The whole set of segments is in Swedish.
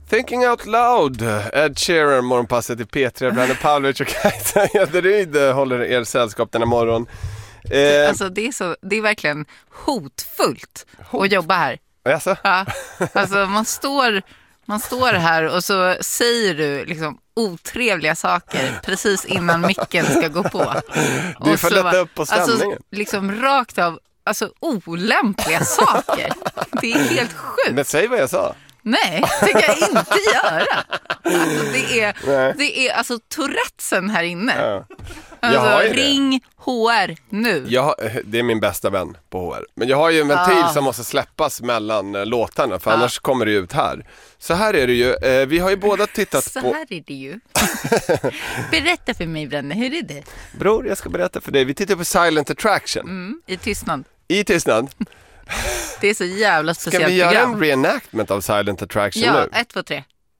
Thinking Out Loud, Ed Sheeran, morgonpasset i P3, Brandon Pavlovic och Kajsa Gäderyd håller er sällskap denna morgon. Alltså det är verkligen hotfullt att jobba här. Alltså? Ja, alltså man står här och så säger du liksom otrevliga saker precis innan micken ska gå på. Du får lätta upp på stämningen. Alltså liksom rakt av, alltså olämpliga saker. Det är helt sjukt. Men säg vad jag sa. Nej, det kan jag inte göra. Alltså det är alltså Tourettesen här inne. Ja. Alltså ring HR nu. Det är min bästa vän på HR. Men jag har ju en ventil som måste släppas mellan låtarna. För annars kommer det ut här. Så här är det ju. Vi har ju båda tittat på... Så här är det ju. Berätta för mig, Bränne, hur är det? Bror, jag ska berätta för dig. Vi tittar på Silent Attraction. I tystnad. I tystnad. Det är så jävla speciellt program. Ska vi göra program. en reenactment av Silent Attraction nu? Ja, 1, 2, 3.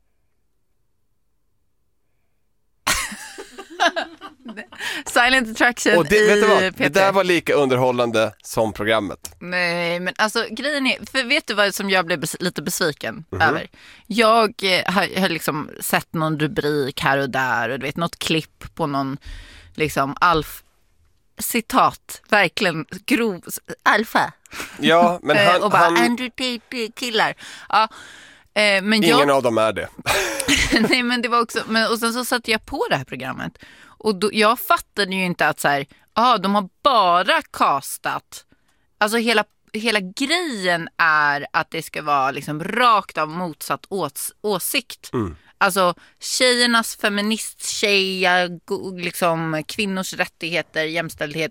Silent Attraction. Och vet du vad? P3. Det där var lika underhållande som programmet. Nej, men alltså grejen är, för vet du vad som jag blev lite besviken över? Jag har liksom sett någon rubrik här och där och du vet något klipp på någon liksom citat, verkligen grov alfa. Ja, men och bara Andrew Tate killar. Ja. Men ingen av dem är det. Nej, men det var också, och sen så satte jag på det här programmet och då, jag fattade ju inte att så här, de har bara castat, alltså hela grejen är att det ska vara liksom rakt av motsatt åsikt. Alltså tjejernas liksom kvinnors rättigheter, jämställdhet,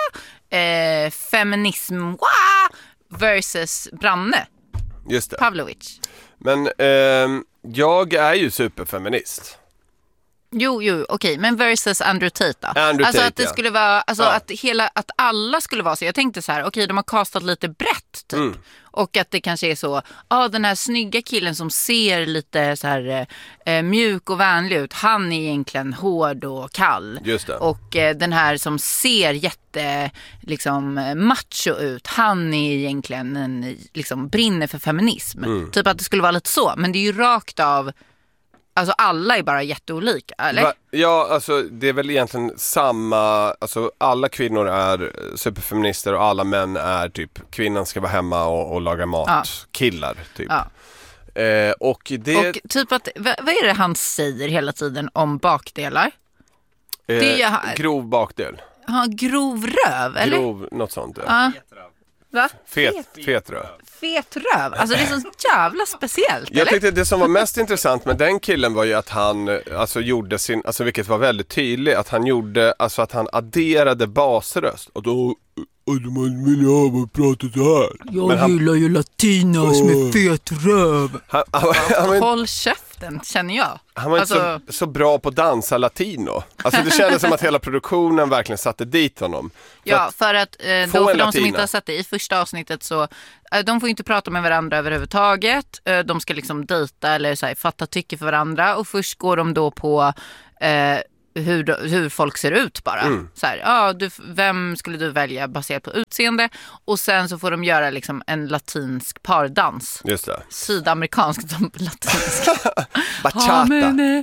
feminism, versus Branne. Just det. Pavlovic. Men jag är ju superfeminist. Jo, okej. Men versus Andrew Tate då? Andrew alltså Tate, att det skulle vara, alltså att alla skulle vara så. Jag tänkte så här, okej, de har kastat lite brett typ. Och att det kanske är så, den här snygga killen som ser lite så här mjuk och vänlig ut, han är egentligen hård och kall. Just det. Och den här som ser jätte liksom macho ut, han är egentligen liksom brinner för feminism. Typ att det skulle vara lite så, men det är ju rakt av. Alltså alla är bara jätteolika, eller? Ja, alltså det är väl egentligen samma. Alltså alla kvinnor är superfeminister och alla män är typ kvinnan ska vara hemma och laga mat. Killar typ. Och typ att, vad är det han säger hela tiden om bakdelar? Det är grov bakdel. Grov röv, eller? Grov, något sånt. Ja. Va? Fet röv. Fet röv. Alltså det är så jävla speciellt, Jag tyckte det som var mest intressant med den killen var ju att han gjorde sin, alltså vilket var väldigt tydligt, att han gjorde, alltså att han adderade basröst. Och då men jag har pratat så här. Jag gillar ju latinos med fet röv. Håll käften, känner jag. Han var inte så bra på att dansa latino. Alltså det kändes som att hela produktionen verkligen satte dit honom. För att för de som inte har sett det i första avsnittet så de får inte prata med varandra överhuvudtaget. De ska liksom dejta eller så här, fatta tycke för varandra. Och först går de då på hur folk ser ut bara. Så här, vem skulle du välja baserat på utseende? Och sen så får de göra liksom en latinsk pardans. Just det. Sydamerikansk latinsk. Bachata. Amen.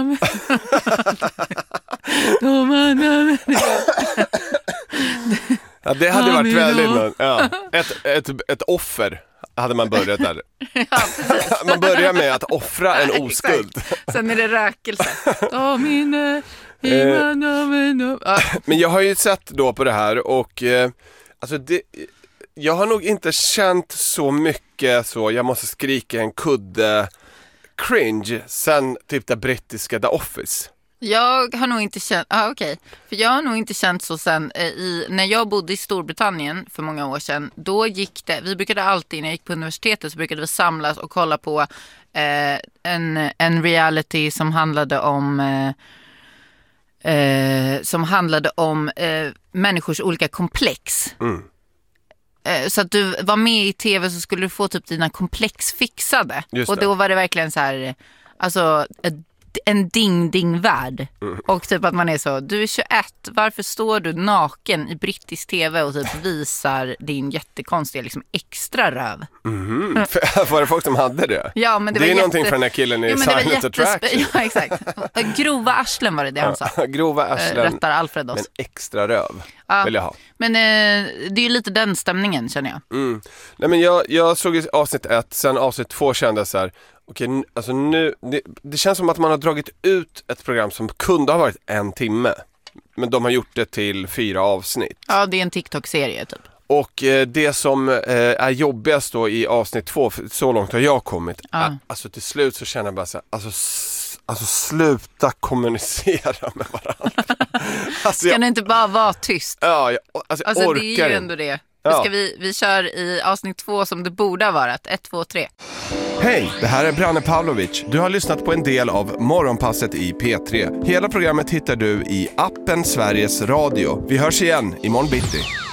Ja, det hade varit väldigt ett offer hade man börjat där. Ja, man börjar med att offra en oskuld. Sen är det rökelse. Men jag har ju sett då på det här och alltså jag har nog inte känt så mycket så jag måste skrika en kudde cringe sen typ det brittiska The Office. Jag har nog inte känt, för jag har nog inte känt så sen när jag bodde i Storbritannien för många år sedan, då gick det, vi brukade alltid när jag gick på universitetet så brukade vi samlas och kolla på en reality som handlade om människors olika komplex. Så att du var med i tv så skulle du få typ dina komplex fixade. Och då var det verkligen så här, alltså en ding-ding-värld. Och typ att man är så, du är 21, varför står du naken i brittisk tv och typ visar din jättekonstiga liksom extra röv? Var det folk som hade det? Ja, men det är någonting för den här killen i Silent Attraction. Ja, exakt. Grova arslen var det han sa. Grova arslen, rättar Alfred oss. men extra röv vill jag ha. Men det är ju lite den stämningen, känner jag. Nej, men jag såg i avsnitt 1, sen avsnitt 2 kände jag så här, okej, alltså nu, det känns som att man har dragit ut ett program som kunde ha varit 1 timme. Men de har gjort det till 4 avsnitt. Ja, det är en TikTok-serie typ. Och det som är jobbigast då i avsnitt 2, så långt har jag kommit. Alltså till slut så känner jag bara så här, alltså sluta kommunicera med varandra. Alltså, kan det inte bara vara tyst? Ja, jag orkar det är ju ändå det. Ja. Ska vi kör i avsnitt 2 som det borde ha varit. 1, 2, 3. Hej, det här är Branne Pavlovic. Du har lyssnat på en del av Morgonpasset i P3. Hela programmet hittar du i appen Sveriges Radio. Vi hörs igen imorgon bitti.